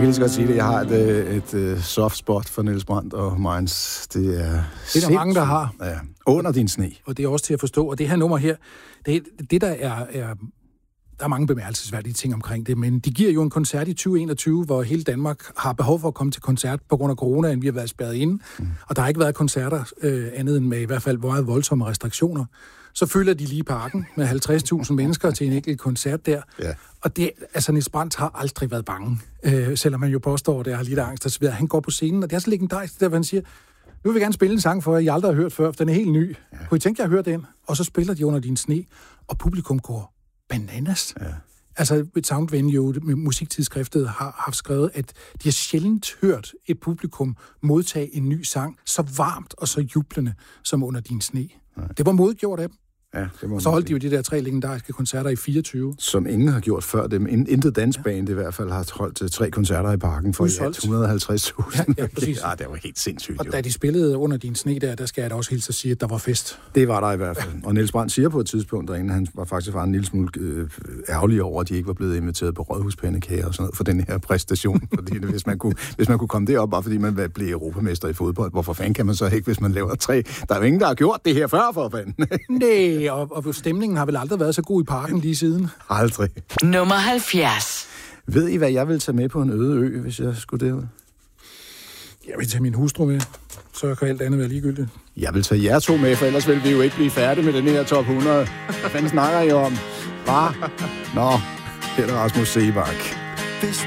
kan lige så godt sige det. Jeg har et soft spot for Niels Brandt og Mainz. Det er der mange, der har. Ja, under din sne. Og det er også til at forstå. Og det her nummer her, det der er der er mange bemærkelsesværdige ting omkring det, men de giver jo en koncert i 2021, hvor hele Danmark har behov for at komme til koncert på grund af coronaen. Vi har været spærret inde, og der har ikke været koncerter andet end med i hvert fald meget voldsomme restriktioner. Så fylder de lige parken med 50.000 mennesker til en enkelt koncert der. Ja. Og det, altså Niels Brandt har aldrig været bange, selvom man jo påstår, at det har lidt angst og så videre. Han går på scenen, og det er så legendarisk, der hvor han siger, nu vil vi gerne spille en sang for jer, I aldrig har hørt før, for den er helt ny. Ja. Kunne I tænke jer at høre den? Og så spiller de Under din sne, og publikum går bananas. Ja. Altså, Sound Venue, musiktidsskriftet, har haft skrevet, at de har sjældent hørt et publikum modtage en ny sang så varmt og så jublende som Under din sne. Nej. Det var modgjort af dem. Ja, og så holdt de jo de der 3 legendariske koncerter i 24. Som ingen har gjort før dem. Intet dansband i hvert fald har holdt 3 koncerter i parken for 150.000. Ja, præcis. Ja, det var helt sindssygt. Og da de spillede Under din sne der skal jeg da også hilse at sige, at der var fest. Det var der i hvert fald. Og Niels Brandt siger på et tidspunkt derinde, han var faktisk en lille smule ærgerlig over, at de ikke var blevet inviteret på Rådhuspandekager og sådan noget for den her præstation. Fordi hvis man kunne komme derop, bare fordi man blev europamester i fodbold, hvorfor fanden kan man så ikke, hvis man laver 3? Der er jo ingen, der har gjort det her før, for fanden. Nej. Og stemningen har vel aldrig været så god i parken lige siden? Aldrig. Nummer 70. Ved I, hvad jeg vil tage med på en øde ø, hvis jeg skulle derud? Jeg vil tage min hustru med. Så kan alt andet være ligegyldigt. Jeg vil tage jer 2 med, for ellers vil vi jo ikke blive færdige med den her top 100. Hvad fanden snakker I om? Nå, det er Rasmus Seebach.